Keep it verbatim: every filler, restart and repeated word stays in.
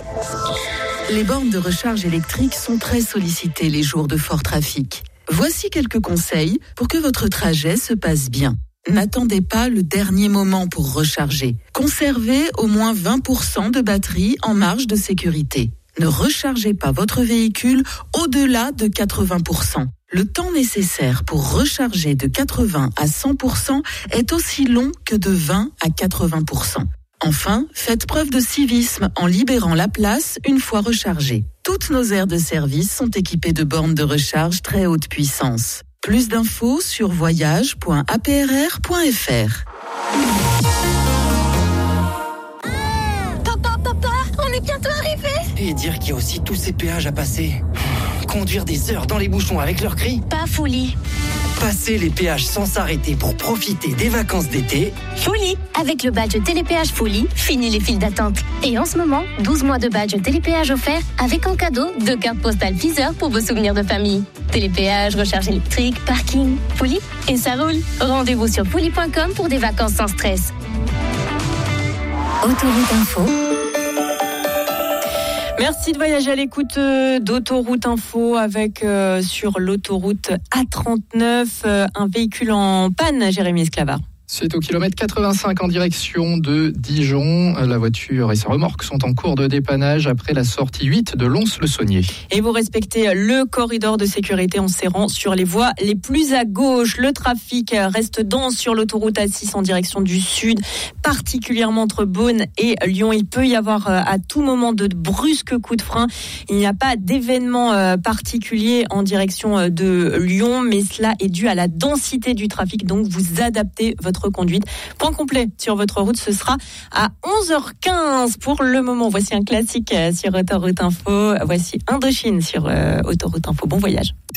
Les bornes de recharge électrique sont très sollicitées les jours de fort trafic. Voici quelques conseils pour que votre trajet se passe bien. N'attendez pas le dernier moment pour recharger. Conservez au moins vingt pour cent de batterie en marge de sécurité. Ne rechargez pas votre véhicule au-delà de quatre-vingts pour cent. Le temps nécessaire pour recharger de quatre-vingts à cent pour cent est aussi long que de vingt à quatre-vingts pour cent. Enfin, faites preuve de civisme en libérant la place une fois rechargée. Toutes nos aires de service sont équipées de bornes de recharge très haute puissance. Plus d'infos sur voyage point a p r r point f r. Papa, papa, on est bientôt arrivé. Et dire qu'il y a aussi tous ces péages à passer. Conduire des heures dans les bouchons avec leurs cris. Pas folie. Passer les péages sans s'arrêter pour profiter des vacances d'été. Folie. Avec le badge Télépéage Folie, fini les files d'attente. Et en ce moment, douze mois de badge Télépéage offert avec en cadeau deux cartes postales Deezer pour vos souvenirs de famille. Télépéage, recharge électrique, parking, Folie et ça roule. Rendez-vous sur folie point com pour des vacances sans stress. Autoroute Info. Merci de voyager à l'écoute d'Autoroute Info avec euh, sur l'autoroute A trente-neuf euh, un véhicule en panne, Jérémy Esclavard. C'est au kilomètre quatre-vingt-cinq en direction de Dijon. La voiture et sa remorque sont en cours de dépannage après la sortie huit de Lons-le-Saunier. Et vous respectez le corridor de sécurité en serrant sur les voies les plus à gauche. Le trafic reste dense sur l'autoroute A six en direction du sud, particulièrement entre Beaune et Lyon. Il peut y avoir à tout moment de brusques coups de frein. Il n'y a pas d'événement particulier en direction de Lyon, mais cela est dû à la densité du trafic. Donc vous adaptez votre conduite. Point complet sur votre route, ce sera à onze heures quinze pour le moment. Voici un classique sur Autoroute Info. Voici Indochine sur euh, Autoroute Info. Bon voyage.